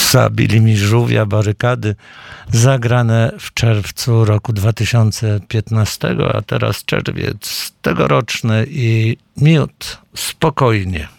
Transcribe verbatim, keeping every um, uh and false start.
Zabili mi żółwia, barykady, zagrane w czerwcu roku dwa tysiące piętnastego, a teraz czerwiec tegoroczny i miód spokojnie.